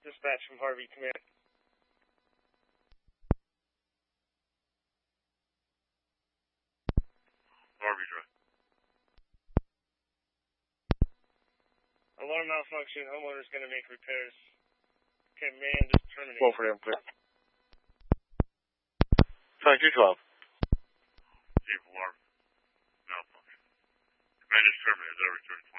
Dispatch from Harvey Command. Harvey Drive. Alarm malfunction. Homeowner's going to make repairs. Command is terminated. 12 for him, clear. 2212. Chief, alarm malfunction. Command is terminated. I return.